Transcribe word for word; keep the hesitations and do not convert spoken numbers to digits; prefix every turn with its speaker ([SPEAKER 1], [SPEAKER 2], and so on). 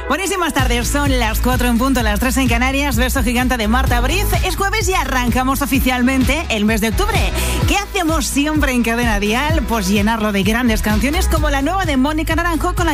[SPEAKER 1] Buenísimas tardes, son las cuatro en punto, las tres en Canarias. Beso gigante de Marta Briz. Es jueves y arrancamos oficialmente el mes de octubre. ¿Qué hacemos siempre en Cadena Dial? Pues llenarlo de grandes canciones como la nueva de Mónica Naranjo con la